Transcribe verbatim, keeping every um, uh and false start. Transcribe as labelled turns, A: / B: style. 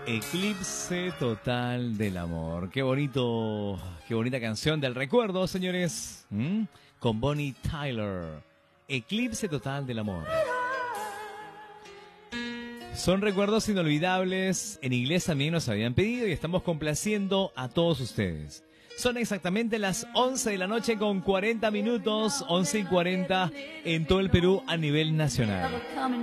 A: Eclipse total del amor. Qué bonito, qué bonita canción del recuerdo, señores. ¿Mm? Con Bonnie Tyler. Eclipse total del amor. Son recuerdos inolvidables. En inglés también nos habían pedido y estamos complaciendo a todos ustedes. Son exactamente las once de la noche con cuarenta minutos, once y cuarenta en todo el Perú a nivel nacional.